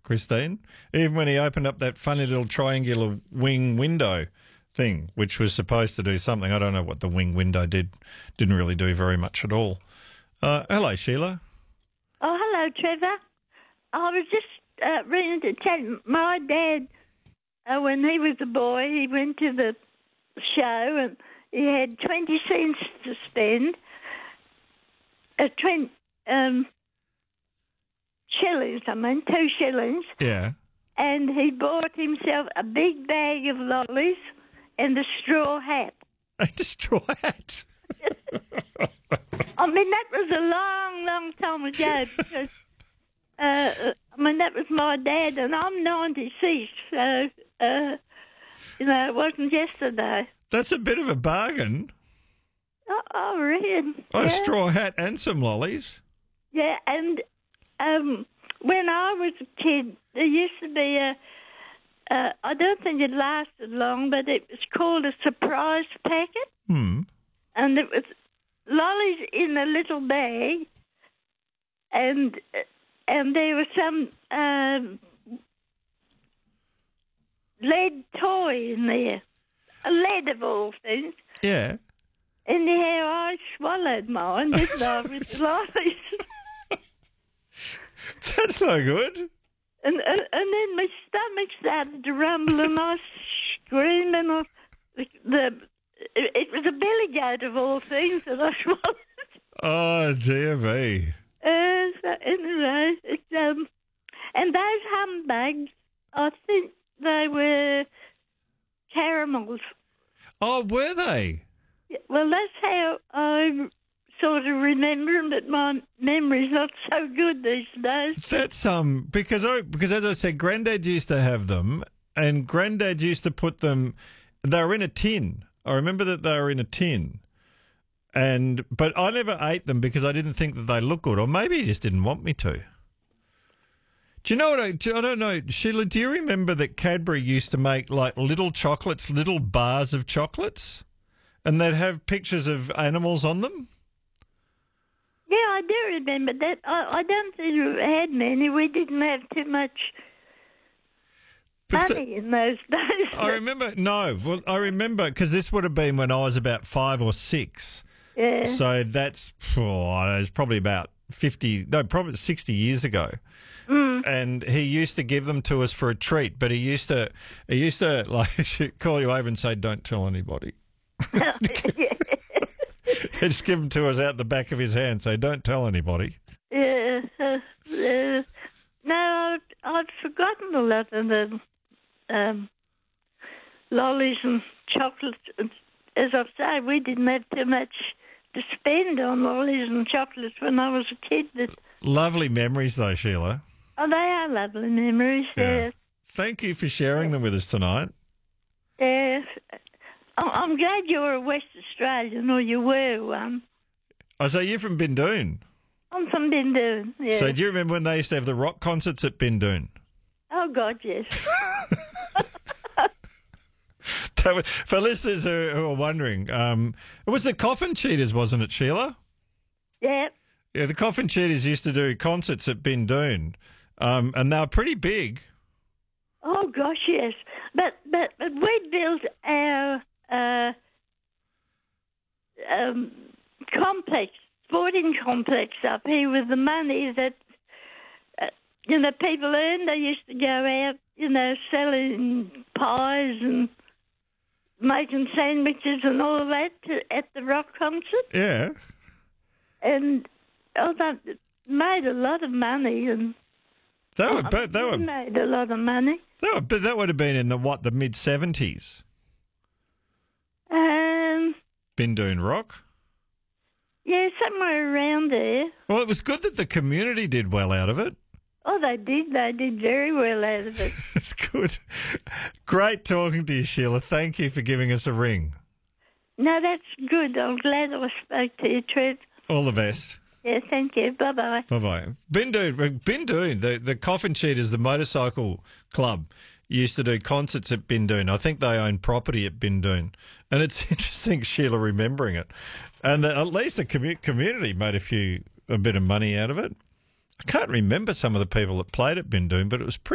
Christine. Even when he opened up that funny little triangular wing window thing, which was supposed to do something. I don't know what the wing window did. Didn't really do very much at all. Hello, Sheila. Oh, hello, Trevor. I was just ringing to tell you, my dad, when he was a boy, he went to the show and he had 20 cents to spend. Shillings, 2 shillings. Yeah. And he bought himself a big bag of lollies and a straw hat. A straw hat? I mean, that was a long, long time ago because, that was my dad and I'm 96, so, it wasn't yesterday. That's a bit of a bargain. Oh, really? A straw hat and some lollies. Yeah, and when I was a kid, there used to be I don't think it lasted long, but it was called a surprise packet. And it was lollies in a little bag, and there was some lead toy in there, a lead of all things. Yeah. Anyhow, I swallowed mine, didn't I, with the lollies. That's no good. And then my stomach started to rumble and I screamed and it was a billy goat of all things that I swallowed. Oh, dear me. So anyway, and those humbugs, I think they were caramels. Oh, were they? Well, that's how I sort of remember them, but my memory's not so good these days. That's because as I said, Granddad used to have them, and Granddad used to put them. They were in a tin. I remember that they were in a tin, but I never ate them because I didn't think that they looked good, or maybe he just didn't want me to. Do you know what? I don't know, Sheila. Do you remember that Cadbury used to make like little chocolates, little bars of chocolates, and they'd have pictures of animals on them? Yeah, I do remember that. I don't think we had many. We didn't have too much money in those days. I remember because this would have been when I was about 5 or 6. Yeah. So that's it's probably about 60 years ago. And he used to give them to us for a treat, but he used to like call you over and say, "Don't tell anybody." He'd just give them to us out the back of his hand, say, "Don't tell anybody." Yeah. No, I'd forgotten a lot of the lollies and chocolates. As I say, we didn't have too much to spend on lollies and chocolates when I was a kid. But lovely memories, though, Sheila. Oh, they are lovely memories, yes. Thank you for sharing them with us tonight. Yes. I'm glad you're a West Australian, or you were one. Oh, so you're from Bindoon? I'm from Bindoon, yes. So do you remember when they used to have the rock concerts at Bindoon? Oh, God, yes. For listeners who are wondering, it was the Coffin Cheaters, wasn't it, Sheila? Yeah. Yeah, the Coffin Cheaters used to do concerts at Bindoon, and they were pretty big. Oh, gosh, yes. But we built our sporting complex up here with the money that, people earned. They used to go out, selling pies and making sandwiches and all of that at the rock concert. Yeah. And they made a lot of money. And they made a lot of money. But that would have been in the mid-70s? Bindoon Rock? Yeah, somewhere around there. Well, it was good that the community did well out of it. Oh, they did. They did very well out of it. That's good. Great talking to you, Sheila. Thank you for giving us a ring. No, that's good. I'm glad I spoke to you, Trev. All the best. Yeah, thank you. Bye-bye. Bye-bye. Bindoon, the Coffin Cheaters, the motorcycle club, used to do concerts at Bindoon. I think they own property at Bindoon. And it's interesting, Sheila, remembering it. And at least the community made a bit of money out of it. I can't remember some of the people that played at Bindoon, but it was pretty